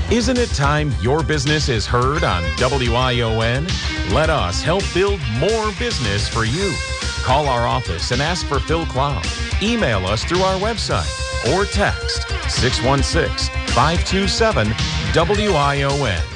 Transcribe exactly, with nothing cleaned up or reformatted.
Isn't it time your business is heard on W I O N? Let us help build more business for you. Call our office and ask for Phil Cloud. Email us through our website or text six one six, five two seven, W I O N.